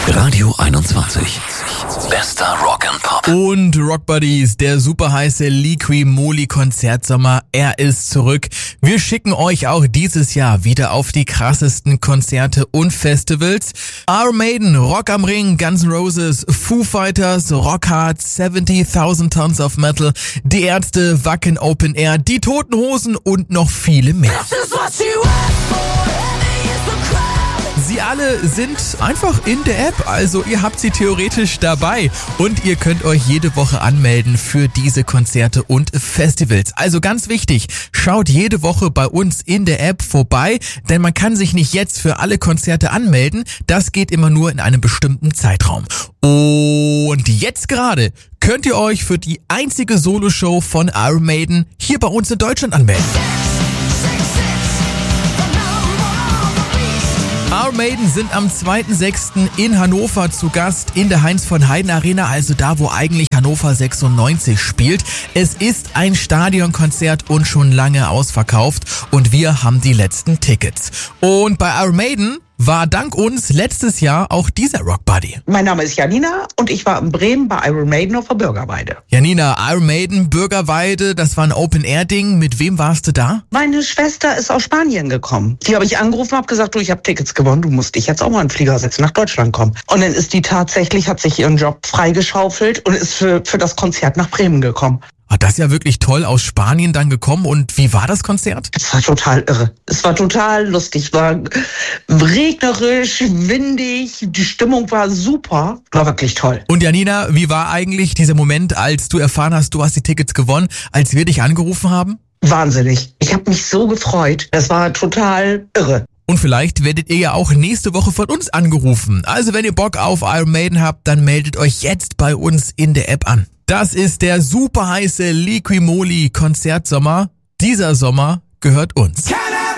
Radio 21. Bester Rock and Pop. Und Rock Buddies, der super heiße Liqui-Moly Konzertsommer, er ist zurück. Wir schicken euch auch dieses Jahr wieder auf die krassesten Konzerte und Festivals. Iron Maiden, Rock am Ring, Guns N' Roses, Foo Fighters, Rock Hard, 70,000 Tons of Metal, Die Ärzte, Wacken Open Air, Die Toten Hosen und noch viele mehr. Sie alle sind einfach in der App, also ihr habt sie theoretisch dabei und ihr könnt euch jede Woche anmelden für diese Konzerte und Festivals. Also ganz wichtig, schaut jede Woche bei uns in der App vorbei, denn man kann sich nicht jetzt für alle Konzerte anmelden, das geht immer nur in einem bestimmten Zeitraum. Und jetzt gerade könnt ihr euch für die einzige Soloshow von Iron Maiden hier bei uns in Deutschland anmelden. Iron Maiden sind am 2.6. in Hannover zu Gast in der Heinz-von-Heiden-Arena, also da, wo eigentlich Hannover 96 spielt. Es ist ein Stadionkonzert und schon lange ausverkauft und wir haben die letzten Tickets. Und bei Iron Maiden war dank uns letztes Jahr auch dieser Rock Buddy. Mein Name ist Janina und ich war in Bremen bei Iron Maiden auf der Bürgerweide. Janina, Iron Maiden, Bürgerweide, das war ein Open-Air-Ding. Mit wem warst du da? Meine Schwester ist aus Spanien gekommen. Die habe ich angerufen und habe gesagt, du, ich habe Tickets gewonnen, du musst dich jetzt auch mal in den Flieger setzen, nach Deutschland kommen. Und dann ist die tatsächlich, hat sich ihren Job freigeschaufelt und ist für das Konzert nach Bremen gekommen. Das ist ja wirklich toll, aus Spanien dann gekommen. Und wie war das Konzert? Es war total irre. Es war total lustig. War regnerisch, windig. Die Stimmung war super. War wirklich toll. Und Janina, wie war eigentlich dieser Moment, als du erfahren hast, du hast die Tickets gewonnen, als wir dich angerufen haben? Wahnsinnig. Ich habe mich so gefreut. Es war total irre. Und vielleicht werdet ihr ja auch nächste Woche von uns angerufen. Also wenn ihr Bock auf Iron Maiden habt, dann meldet euch jetzt bei uns in der App an. Das ist der super heiße Liqui-Moly Konzertsommer. Dieser Sommer gehört uns.